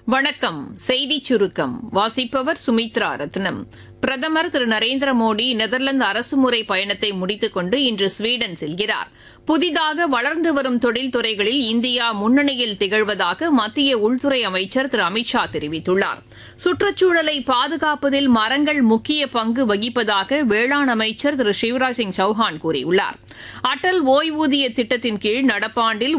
வணக்கம். செய்திச் சுருக்கம் வாசிப்பவர் சுமித்ரா ரத்னம். பிரதமர் திரு நரேந்திர மோடி நெதர்லாந்து அரசுமுறை பயணத்தை முடித்துக் கொண்டு இன்று ஸ்வீடன் செல்கிறார். புதிதாக வளர்ந்து வரும் தொழில்துறைகளில் இந்தியா முன்னணியில் திகழ்வதாக மத்திய உள்துறை அமைச்சர் திரு அமித் ஷா தெரிவித்துள்ளார். சுற்றுச்சூழலை பாதுகாப்பதில் மரங்கள் முக்கிய பங்கு வகிப்பதாக வேளாண் அமைச்சர் திரு சிவராஜ் சிங் சௌஹான் கூறியுள்ளார். அடல் ஓய்வூதிய திட்டத்தின் கீழ் நடப்பாண்டில்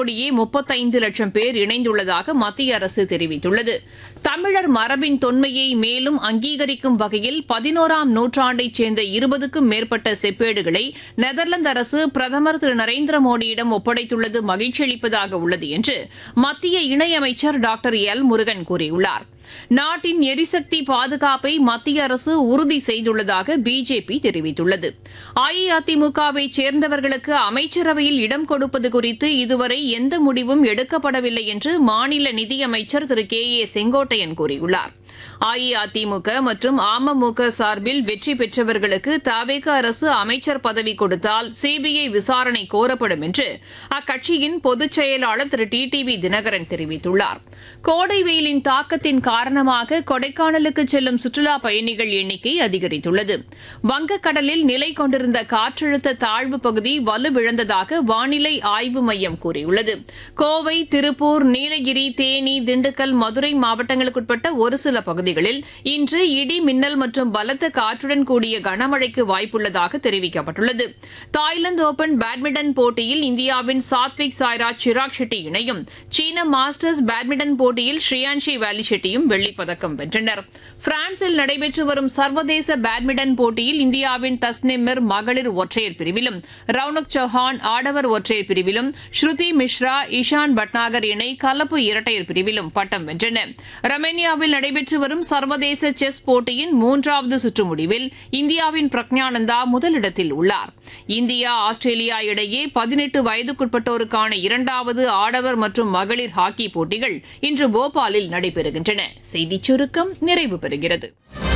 1,35,00,000 பேர் இணைந்துள்ளதாக மத்திய அரசு தெரிவித்துள்ளது. தமிழர் மரபின் தொன்மையை மேலும் அங்கீகரிக்கும் வகையில் 11ஆம் நூற்றாண்டைச் சேர்ந்த 20க்கும் மேற்பட்ட செப்பேடுகளை நெதர்லாந்து அரசு பிரதமர் திரு நரேந்திர மோடியிடம் ஒப்படைத்துள்ளது மகிழ்ச்சியளிப்பதாக உள்ளது என்று மத்திய இணையமைச்சர் டாக்டர் எல் முருகன் கூறியுள்ளார். நாட்டின் எரிசக்தி பாதுகாப்பை மத்திய அரசு உறுதி செய்துள்ளதாக பிஜேபி தெரிவித்துள்ளது. அஇஅதிமுகவை சேர்ந்தவர்களுக்கு அமைச்சரவையில் இடம் கொடுப்பது குறித்து இதுவரை எந்த முடிவும் எடுக்கப்படவில்லை என்று மாநில நிதியமைச்சர் திரு கே ஏ செங்கோட்டையன் கூறியுள்ளார். அஇஅதிமுக மற்றும் அமமுக சார்பில் வெற்றி பெற்றவர்களுக்கு தவேக அரசு அமைச்சர் பதவி கொடுத்தால் சிபிஐ விசாரணை கோரப்படும் என்று அக்கட்சியின் பொதுச் செயலாளர் திரு டிடிவி தினகரன் தெரிவித்துள்ளார். கோடை வெயிலின் தாக்கத்தின் காரணமாக கொடைக்கானலுக்கு செல்லும் சுற்றுலா பயணிகள் எண்ணிக்கை அதிகரித்துள்ளது. வங்கக்கடலில் நிலை கொண்டிருந்த காற்றழுத்த தாழ்வு பகுதி வலுவிழந்ததாக வானிலை ஆய்வு மையம் கூறியுள்ளது. கோவை, திருப்பூர், நீலகிரி, தேனி, திண்டுக்கல், மதுரை மாவட்டங்களுக்குட்பட்ட ஒரு சில பகுதிகளில் இன்று இடி மின்னல் மற்றும் பலத்த காற்றுடன் கூடிய கனமழைக்கு வாய்ப்புள்ளதாக தெரிவிக்கப்பட்டுள்ளது. தாய்லாந்து ஓபன் பேட்மிண்டன் போட்டியில் இந்தியாவின் சாத்விக் சாய்ராஜ் சிராக் ஷெட்டி இணையும் சீன மாஸ்டர்ஸ் பேட்மிண்டன் போட்டியில் ஸ்ரீயான்ஷி வேலி ஷெட்டியும் வெள்ளிப்பதக்கம் வென்றனர். பிரான்சில் நடைபெற்று வரும் சர்வதேச பேட்மிண்டன் போட்டியில் இந்தியாவின் தஸ்னிமிர் மகளிர் ஒற்றையர் பிரிவிலும், ரவுனக் சௌஹான் ஆடவர் ஒற்றையர் பிரிவிலும், ஸ்ருதி மிஸ்ரா இஷான் பட்நாகர் இணை கலப்பு இரட்டையர் பிரிவிலும் பட்டம் வென்றனர். ரொமேனியாவில் நடைபெற்று வரும் சர்வதேச செஸ் போட்டியின் 3வது சுற்று முடிவில் இந்தியாவின் பிரக்ஞானந்தா முதலிடத்தில் உள்ளார். இந்தியா ஆஸ்திரேலியா இடையே 18 வயதுக்குட்பட்டோருக்கான 2வது ஆடவர் மற்றும் மகளிர் ஹாக்கி போட்டிகள் இன்று போபாலில் நடைபெறுகின்றன. செய்திச் சுருக்கம் நிறைவு பெறுகிறது.